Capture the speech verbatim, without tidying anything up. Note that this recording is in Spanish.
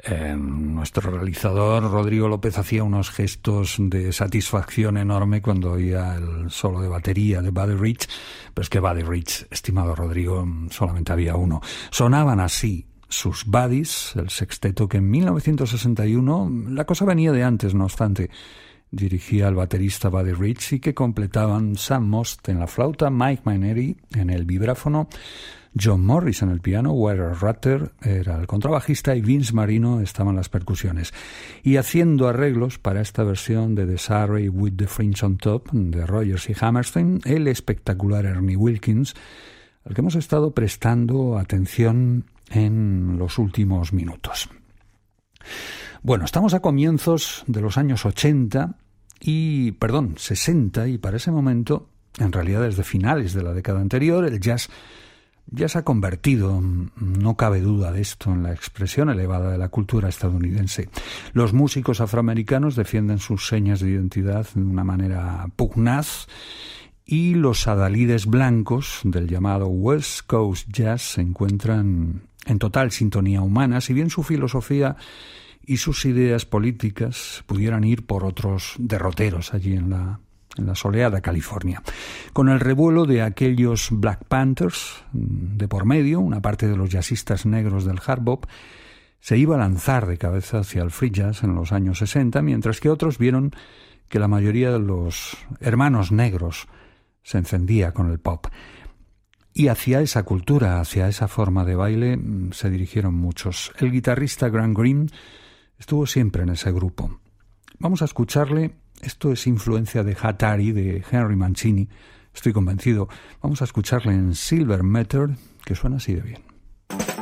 Eh, nuestro realizador Rodrigo López hacía unos gestos de satisfacción enorme cuando oía el solo de batería de Buddy Rich, pero es que Buddy Rich, estimado Rodrigo, solamente había uno. Sonaban así sus Buddies, el sexteto que en mil novecientos sesenta y uno, la cosa venía de antes, no obstante, dirigía al baterista Buddy Rich, y que completaban Sam Most en la flauta, Mike Mainieri en el vibráfono, John Morris en el piano, Ware Rutter era el contrabajista y Vince Marino estaban las percusiones. Y haciendo arreglos para esta versión de The Surrey with the Fringe on Top de Rodgers y Hammerstein, el espectacular Ernie Wilkins, al que hemos estado prestando atención en los últimos minutos. Bueno, estamos a comienzos de los años ochenta y, perdón, sesenta, y para ese momento, en realidad desde finales de la década anterior, el jazz ya se ha convertido, no cabe duda de esto, en la expresión elevada de la cultura estadounidense. Los músicos afroamericanos defienden sus señas de identidad de una manera pugnaz, y los adalides blancos del llamado West Coast Jazz se encuentran en total sintonía humana, si bien su filosofía y sus ideas políticas pudieran ir por otros derroteros allí en la en la soleada California. Con el revuelo de aquellos Black Panthers de por medio, una parte de los jazzistas negros del hard bop se iba a lanzar de cabeza hacia el free jazz en los años sesenta, mientras que otros vieron que la mayoría de los hermanos negros se encendía con el pop. Y hacia esa cultura, hacia esa forma de baile, se dirigieron muchos. El guitarrista Grant Green estuvo siempre en ese grupo. Vamos a escucharle. Esto es influencia de Hatari, de Henry Mancini, estoy convencido. Vamos a escucharle en Silver Meteor, que suena así de bien.